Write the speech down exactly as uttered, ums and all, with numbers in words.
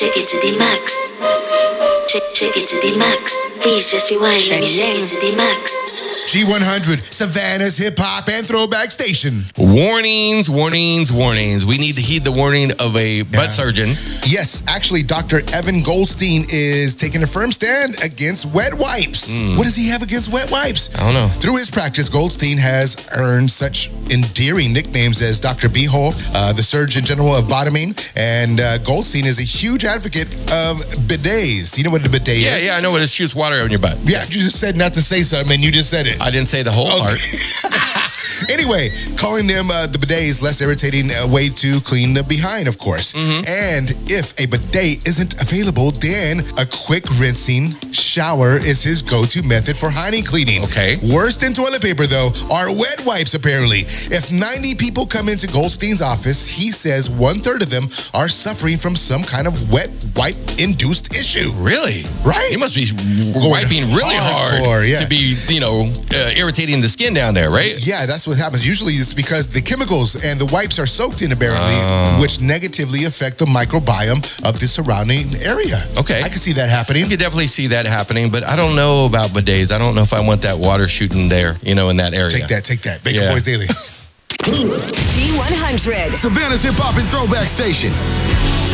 Take it to the max. Take, take it to the max. Please just rewind. Let me take it to the max. G one hundred, Savannah's hip hop and throwback station. Warnings, warnings, warnings. We need to heed the warning of a butt Yeah. surgeon. Yes, actually, Doctor Evan Goldstein is taking a firm stand against wet wipes. Mm. What does he have against wet wipes? I don't know. Through his practice, Goldstein has earned such endearing nicknames as Doctor Beehole, uh, the Surgeon General of Bottoming, and uh, Goldstein is a huge advocate of bidets. You know what a bidet Yeah, is? yeah, I know what it shoots water on your butt. Yeah, you just said not to say something, and you just said it. I didn't say the whole part. Anyway, calling them uh, the bidet is less irritating uh, way to clean the behind, of course. Mm-hmm. And if a bidet isn't available, then a quick rinsing shower is his go-to method for hygiene cleaning. Okay. Worse than toilet paper, though, are wet wipes, apparently. If ninety people come into Goldstein's office, he says one-third of them are suffering from some kind of wet wipe-induced issue. Really? Right? He must be wiping really hardcore, hard yeah. to be, you know, uh, irritating the skin down there, right? Yeah, that's what happens. Usually it's because the chemicals and the wipes are soaked in, apparently, Oh. which negatively affect the microbiome of the surrounding area. Okay. I can see that happening. I could definitely see that happening, but I don't know about bidets. I don't know if I want that water shooting there, you know, in that area. Take that, take that. Bacon Yeah. Boys Daily. G one hundred. Savannah's hip hop and throwback station.